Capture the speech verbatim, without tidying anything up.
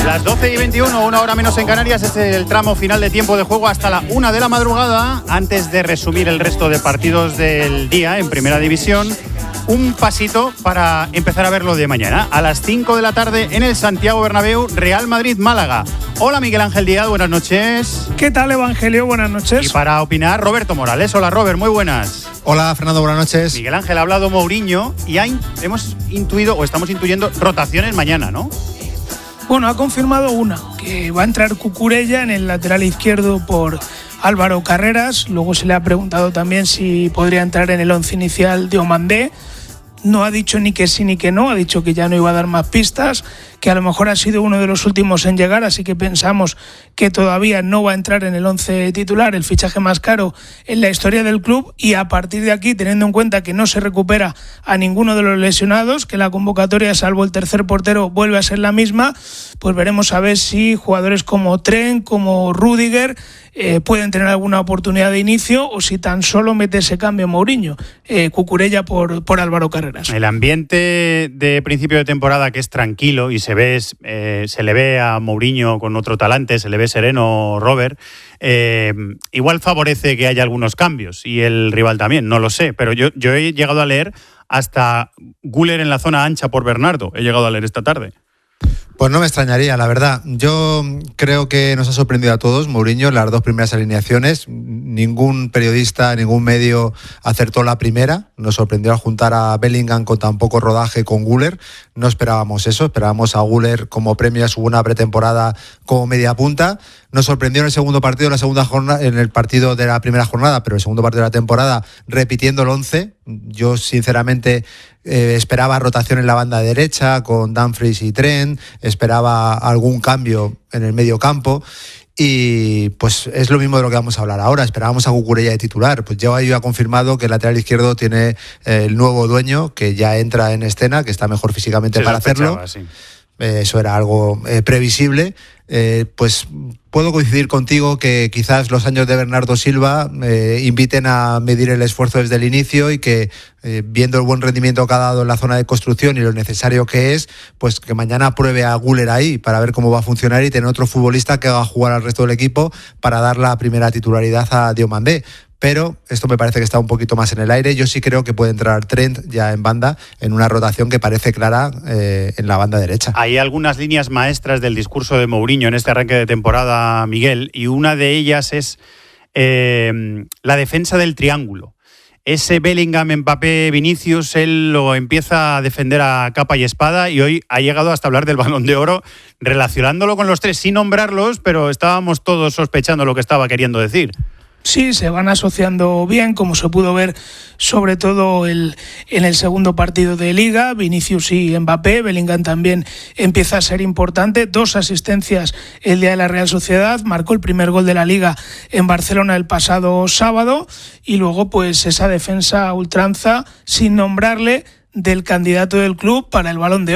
Las doce y veintiuno, una hora menos en Canarias, es el tramo final de tiempo de juego hasta la una de la madrugada. Antes de resumir el resto de partidos del día en Primera División, un pasito para empezar a ver lo de mañana. A las cinco de la tarde en el Santiago Bernabéu, Real Madrid-Málaga. Hola Miguel Ángel Díaz, buenas noches. ¿Qué tal, Evangelio? Buenas noches. Y para opinar, Roberto Morales. Hola Robert, muy buenas. Hola Fernando, buenas noches. Miguel Ángel, ha hablado Mourinho y ha in- hemos intuido, o estamos intuyendo, rotaciones mañana, ¿no? Bueno, ha confirmado una, que va a entrar Cucurella en el lateral izquierdo por Álvaro Carreras. Luego se le ha preguntado también si podría entrar en el once inicial Diomandé. No ha dicho ni que sí ni que no, ha dicho que ya no iba a dar más pistas, que a lo mejor ha sido uno de los últimos en llegar, así que pensamos que todavía no va a entrar en el once titular, el fichaje más caro en la historia del club, y a partir de aquí, teniendo en cuenta que no se recupera a ninguno de los lesionados, que la convocatoria, salvo el tercer portero, vuelve a ser la misma, pues veremos a ver si jugadores como Trent, como Rüdiger, eh, pueden tener alguna oportunidad de inicio, o si tan solo mete ese cambio Mourinho, eh, Cucurella por, por Álvaro Carreras. El ambiente de principio de temporada, que es tranquilo y se ve, eh, se le ve a Mourinho con otro talante, se le ve sereno, Robert, eh, igual favorece que haya algunos cambios, y el rival también, no lo sé, pero yo, yo he llegado a leer hasta Güler en la zona ancha por Bernardo, he llegado a leer esta tarde. Pues no me extrañaría, la verdad. Yo creo que nos ha sorprendido a todos Mourinho en las dos primeras alineaciones. Ningún periodista, ningún medio acertó la primera. Nos sorprendió al juntar a Bellingham con tan poco rodaje con Güler. No esperábamos eso, esperábamos a Güler como premio a su buena pretemporada como media punta. Nos sorprendió en el segundo partido, en la segunda jornada, en el partido de la primera jornada, pero el segundo partido de la temporada, repitiendo el once. Yo, sinceramente, eh, esperaba rotación en la banda derecha con Dumfries y Trent, esperaba algún cambio en el medio campo. Y pues es lo mismo de lo que vamos a hablar ahora. Esperábamos a Cucurella de titular. Pues ya ha confirmado que el lateral izquierdo tiene eh, el nuevo dueño, que ya entra en escena, que está mejor físicamente para hacerlo. Sí. Eh, eso era algo eh, previsible. Eh, pues puedo coincidir contigo que quizás los años de Bernardo Silva eh, inviten a medir el esfuerzo desde el inicio, y que eh, viendo el buen rendimiento que ha dado en la zona de construcción y lo necesario que es, pues que mañana pruebe a Güler ahí para ver cómo va a funcionar y tener otro futbolista que haga jugar al resto del equipo para dar la primera titularidad a Diomandé. Pero esto me parece que está un poquito más en el aire. Yo sí creo que puede entrar Trent ya en banda, en una rotación que parece clara eh, en la banda derecha. Hay algunas líneas maestras del discurso de Mourinho en este arranque de temporada, Miguel, y una de ellas es eh, la defensa del triángulo. Ese Bellingham, Mbappé, Vinicius, él lo empieza a defender a capa y espada, y hoy ha llegado hasta hablar del Balón de Oro, relacionándolo con los tres, sin nombrarlos, pero estábamos todos sospechando lo que estaba queriendo decir. Sí, se van asociando bien, como se pudo ver sobre todo el, en el segundo partido de Liga. Vinicius y Mbappé, Bellingham también empieza a ser importante. Dos asistencias el día de la Real Sociedad, marcó el primer gol de la Liga en Barcelona el pasado sábado, y luego pues esa defensa a ultranza, sin nombrarle, del candidato del club para el Balón de Oro.